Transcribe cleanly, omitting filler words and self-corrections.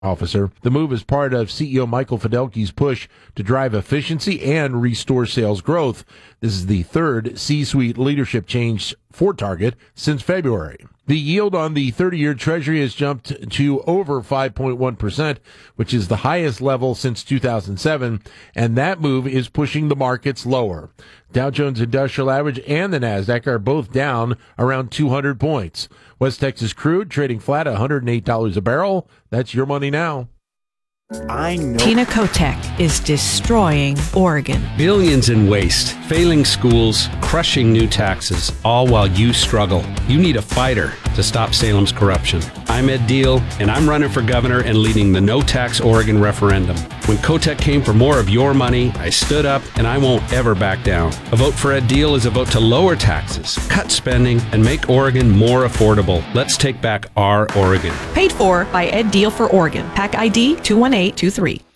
officer. The move is part of CEO Michael Fidelki's push to drive efficiency and restore sales growth. This is the third C-suite leadership change for Target since February. The yield on the 30-year Treasury has jumped to over 5.1%, which is the highest level since 2007, and that move is pushing the markets lower. Dow Jones Industrial Average and the Nasdaq are both down around 200 points. West Texas crude trading flat at $108 a barrel. That's your money now. I know. Tina Kotek is destroying Oregon. Billions in waste, failing schools, crushing new taxes, all while you struggle. You need a fighter to stop Salem's corruption. I'm Ed Deal, and I'm running for governor and leading the No Tax Oregon referendum. When Kotek came for more of your money, I stood up, and I won't ever back down. A vote for Ed Deal is a vote to lower taxes, cut spending, and make Oregon more affordable. Let's take back our Oregon. Paid for by Ed Deal for Oregon. PAC ID 21823.